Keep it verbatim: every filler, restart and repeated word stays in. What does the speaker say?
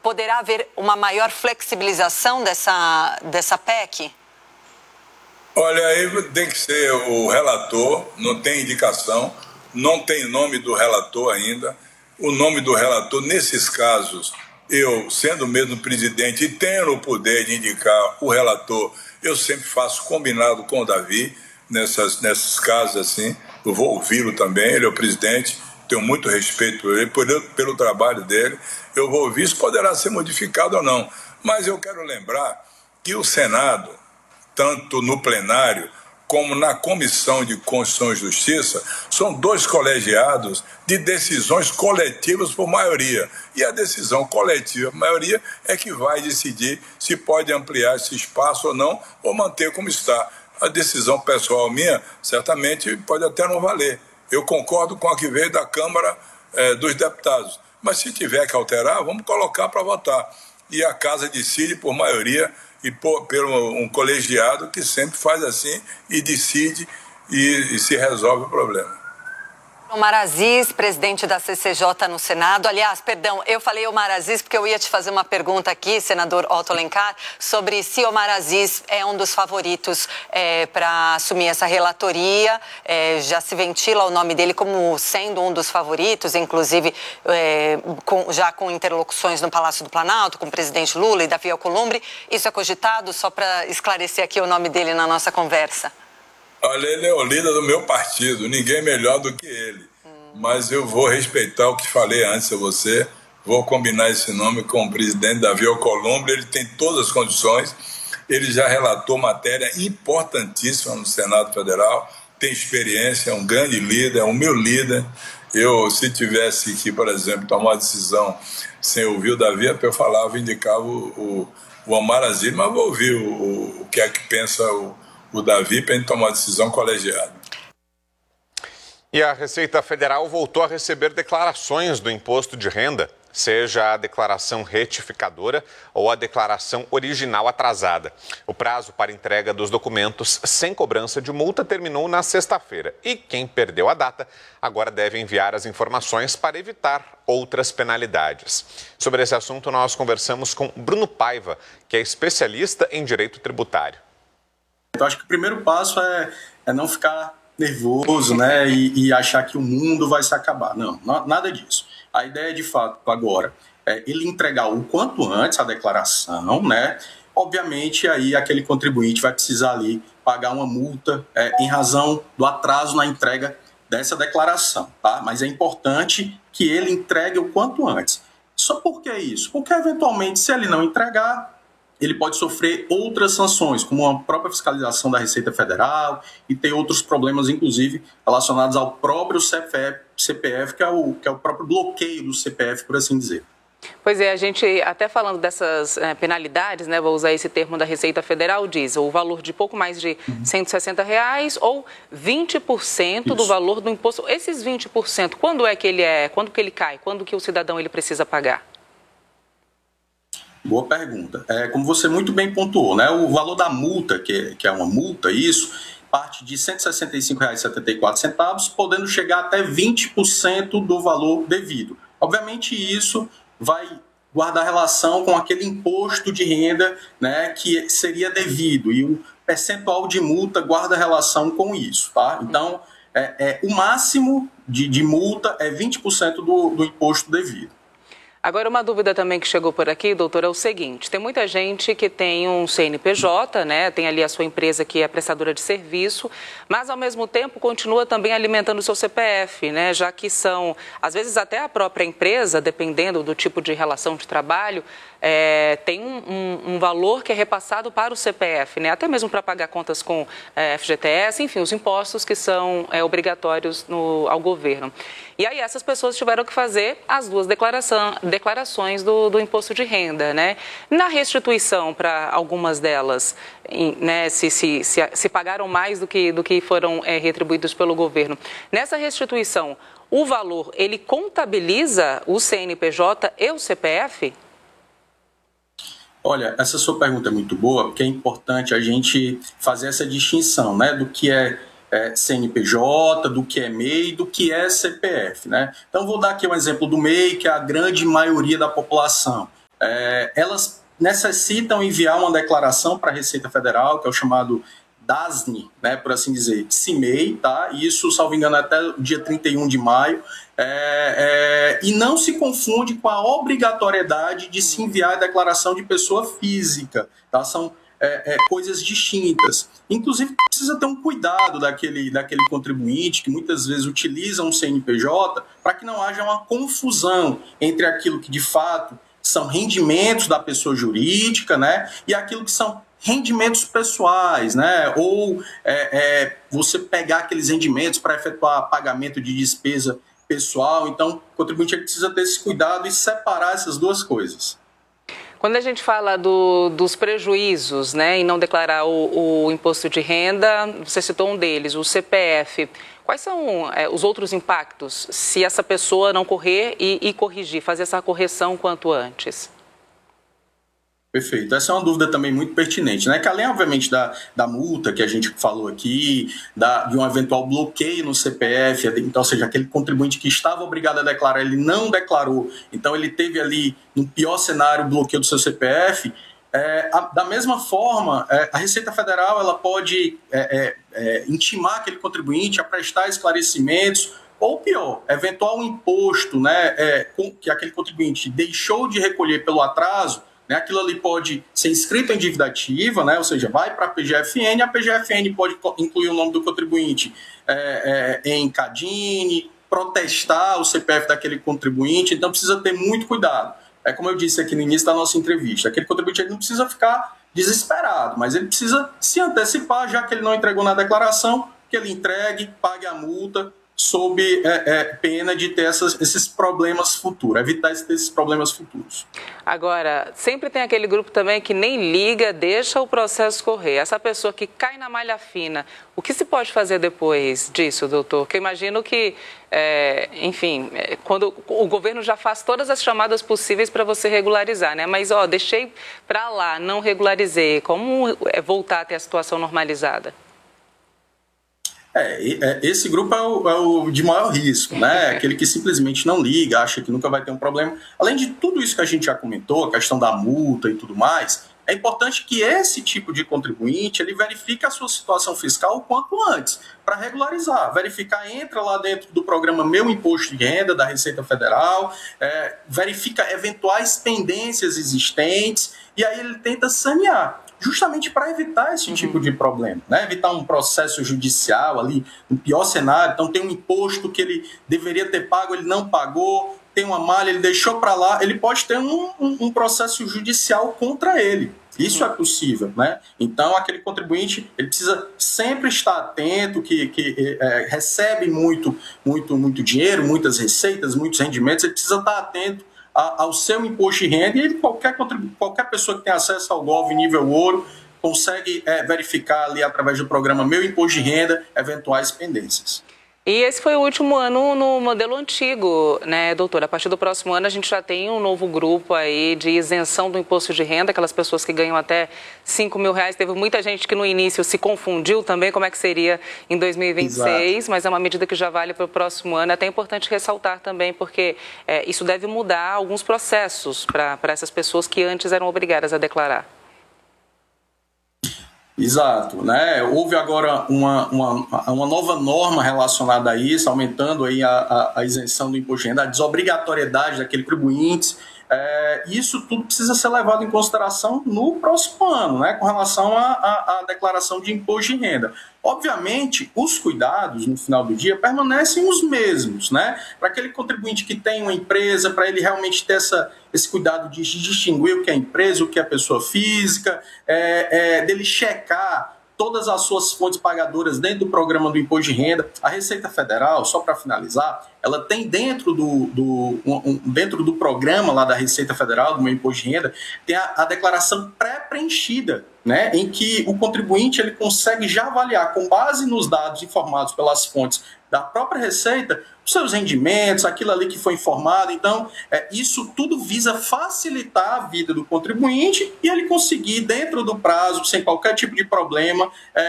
poderá haver uma maior flexibilização dessa, dessa P E C? Olha, aí tem que ser o relator, não tem indicação, não tem nome do relator ainda. O nome do relator, nesses casos, eu, sendo mesmo presidente e tendo o poder de indicar o relator, eu sempre faço combinado com o Davi, nessas, nesses casos assim. Eu vou ouvi-lo também, ele é o presidente, tenho muito respeito por ele, por, pelo trabalho dele. Eu vou ouvir, isso poderá ser modificado ou não. Mas eu quero lembrar que o Senado, tanto no plenário como na Comissão de Constituição e Justiça, são dois colegiados de decisões coletivas por maioria. E a decisão coletiva por maioria é que vai decidir se pode ampliar esse espaço ou não, ou manter como está. A decisão pessoal minha, certamente, pode até não valer. Eu concordo com a que veio da Câmara eh, dos Deputados. Mas se tiver que alterar, vamos colocar para votar. E a Casa decide por maioria e por, pelo um colegiado que sempre faz assim e decide e, e se resolve o problema. Omar Aziz, presidente da C C J no Senado. Aliás, perdão, eu falei Omar Aziz porque eu ia te fazer uma pergunta aqui, senador Otto Alencar, sobre se Omar Aziz é um dos favoritos é, para assumir essa relatoria. É, já se ventila o nome dele como sendo um dos favoritos, inclusive é, com, já com interlocuções no Palácio do Planalto, com o presidente Lula e Davi Alcolumbre. Isso é cogitado, só para esclarecer aqui o nome dele na nossa conversa? Olha, ele é o líder do meu partido, ninguém melhor do que ele. Hum. Mas eu vou respeitar o que falei antes a você, vou combinar esse nome com o presidente Davi Alcolumbre, ele tem todas as condições, ele já relatou matéria importantíssima no Senado Federal, tem experiência, é um grande líder, é um meu líder. Eu, se tivesse que, por exemplo, tomar uma decisão sem ouvir o Davi, eu falava, indicava o, o, o Omar Aziz, mas vou ouvir o, o, o que é que pensa o o Davi para a gente tomar uma decisão colegiada. E a Receita Federal voltou a receber declarações do imposto de renda, seja a declaração retificadora ou a declaração original atrasada. O prazo para entrega dos documentos sem cobrança de multa terminou na sexta-feira e quem perdeu a data agora deve enviar as informações para evitar outras penalidades. Sobre esse assunto, nós conversamos com Bruno Paiva, que é especialista em direito tributário. Eu acho que o primeiro passo é, é não ficar nervoso, né, e, e achar que o mundo vai se acabar. Não, nada disso. A ideia, de fato, agora, é ele entregar o quanto antes a declaração, né? Obviamente, aí aquele contribuinte vai precisar ali pagar uma multa é, em razão do atraso na entrega dessa declaração, tá? Mas é importante que ele entregue o quanto antes. Só por que isso? Porque, eventualmente, se ele não entregar, ele pode sofrer outras sanções, como a própria fiscalização da Receita Federal e tem outros problemas, inclusive, relacionados ao próprio C P F, que é o, que é o próprio bloqueio do C P F, por assim dizer. Pois é, a gente, até falando dessas é, penalidades, né, vou usar esse termo da Receita Federal, diz o valor de pouco mais de uhum. cento e sessenta reais ou vinte por cento do valor do imposto. Esses vinte por cento, quando é que ele é, quando que ele cai? Quando que o cidadão ele precisa pagar? Boa pergunta. É, como você muito bem pontuou, né, o valor da multa, que, que é uma multa, isso, parte de cento e sessenta e cinco reais e setenta e quatro centavos, podendo chegar até vinte por cento do valor devido. Obviamente, isso vai guardar relação com aquele imposto de renda, né, que seria devido, e o percentual de multa guarda relação com isso, tá? Então, é, é, o máximo de, de multa é vinte por cento do, do imposto devido. Agora, uma dúvida também que chegou por aqui, doutor, é o seguinte, tem muita gente que tem um C N P J, né, tem ali a sua empresa que é prestadora de serviço, mas ao mesmo tempo continua também alimentando o seu C P F, né, já que são, às vezes até a própria empresa, dependendo do tipo de relação de trabalho, é, tem um, um, um valor que é repassado para o C P F, né, até mesmo para pagar contas com é, F G T S, enfim, os impostos que são é, obrigatórios no, ao governo. E aí essas pessoas tiveram que fazer as duas declaração, declarações do, do imposto de renda, né? Na restituição para algumas delas, né, se, se, se, se pagaram mais do que, do que foram é, retribuídos pelo governo. Nessa restituição, o valor, ele contabiliza o C N P J e o C P F? Olha, essa sua pergunta é muito boa, porque é importante a gente fazer essa distinção, né, do que é É, C N P J, do que é M E I, do que é C P F, né? Então, vou dar aqui um exemplo do M E I, que é a grande maioria da população. é, elas necessitam enviar uma declaração para a Receita Federal, que é o chamado D A S N, né, por assim dizer, C I M E I, tá? Isso, salvo engano, até o dia trinta e um de maio, é, é, e não se confunde com a obrigatoriedade de se enviar a declaração de pessoa física, tá? São é, é, coisas distintas. Inclusive, precisa ter um cuidado daquele, daquele contribuinte que muitas vezes utiliza um C N P J para que não haja uma confusão entre aquilo que, de fato, são rendimentos da pessoa jurídica, né, e aquilo que são rendimentos pessoais, né? Ou é, é, você pegar aqueles rendimentos para efetuar pagamento de despesa pessoal. Então, o contribuinte precisa ter esse cuidado e separar essas duas coisas. Quando a gente fala do, dos prejuízos, né, em não declarar o, o imposto de renda, você citou um deles, o C P F. Quais são é, os outros impactos se essa pessoa não correr e, e corrigir, fazer essa correção quanto antes? Perfeito. Essa é uma dúvida também muito pertinente, né? Que além, obviamente, da, da multa que a gente falou aqui, da, de um eventual bloqueio no C P F, então, ou seja, aquele contribuinte que estava obrigado a declarar, ele não declarou, então ele teve ali, no pior cenário, o bloqueio do seu C P F, é, a, da mesma forma, é, a Receita Federal ela pode é, é, é, intimar aquele contribuinte a prestar esclarecimentos, ou pior, eventual imposto, né, é, com, que aquele contribuinte deixou de recolher pelo atraso, né, aquilo ali pode ser inscrito em dívida ativa, né, ou seja, vai para a P G F N, a P G F N pode incluir o nome do contribuinte é, é, em CADINE, protestar o C P F daquele contribuinte, então precisa ter muito cuidado. É como eu disse aqui no início da nossa entrevista, aquele contribuinte ele não precisa ficar desesperado, mas ele precisa se antecipar, já que ele não entregou na declaração, que ele entregue, pague a multa, sob é, é, pena de ter essas, esses problemas futuros, evitar esses problemas futuros. Agora, sempre tem aquele grupo também que nem liga, deixa o processo correr. Essa pessoa que cai na malha fina, o que se pode fazer depois disso, doutor? Porque eu imagino que, é, enfim, é, quando o governo já faz todas as chamadas possíveis para você regularizar, né? Mas, ó, deixei para lá, não regularizei. Como é voltar a ter a situação normalizada? É, esse grupo é o, é o de maior risco, né? Aquele que simplesmente não liga, acha que nunca vai ter um problema. Além de tudo isso que a gente já comentou, a questão da multa e tudo mais, é importante que esse tipo de contribuinte ele verifique a sua situação fiscal o quanto antes, para regularizar. Verificar, entra lá dentro do programa Meu Imposto de Renda, da Receita Federal, é, verifica eventuais pendências existentes, e aí ele tenta sanear, justamente para evitar esse tipo de problema, né? Evitar um processo judicial ali, no pior cenário. Então tem um imposto que ele deveria ter pago, ele não pagou, tem uma malha, ele deixou para lá, ele pode ter um, um, um processo judicial contra ele. Isso é possível, né? Então aquele contribuinte ele precisa sempre estar atento, que, que é, recebe muito, muito, muito dinheiro, muitas receitas, muitos rendimentos, ele precisa estar atento ao seu imposto de renda, e ele, qualquer, qualquer pessoa que tem acesso ao Gov nível ouro consegue é, verificar ali através do programa Meu Imposto de Renda eventuais pendências. E esse foi o último ano no modelo antigo, né, doutora? A partir do próximo ano a gente já tem um novo grupo aí de isenção do imposto de renda, aquelas pessoas que ganham até cinco mil reais. Teve muita gente que no início se confundiu também como é que seria em dois mil e vinte e seis, exato, mas é uma medida que já vale para o próximo ano. É até importante ressaltar também, porque é, isso deve mudar alguns processos para essas pessoas que antes eram obrigadas a declarar. Exato, né? Houve agora uma, uma, uma nova norma relacionada a isso, aumentando aí a, a, a isenção do imposto de renda, a desobrigatoriedade daquele contribuinte. É, isso tudo precisa ser levado em consideração no próximo ano, né, com relação à declaração de imposto de renda. Obviamente, os cuidados, no final do dia, permanecem os mesmos, né? Para aquele contribuinte que tem uma empresa, para ele realmente ter essa, esse cuidado de distinguir o que é empresa, o que é pessoa física, é, é, dele checar todas as suas fontes pagadoras dentro do programa do imposto de renda. A Receita Federal, só para finalizar, ela tem dentro do, do, um, dentro do programa lá da Receita Federal, do Meu Imposto de Renda, tem a, a declaração pré-preenchida, né, em que o contribuinte ele consegue já avaliar, com base nos dados informados pelas fontes da própria Receita, os seus rendimentos, aquilo ali que foi informado. Então, é, isso tudo visa facilitar a vida do contribuinte e ele conseguir, dentro do prazo, sem qualquer tipo de problema, é,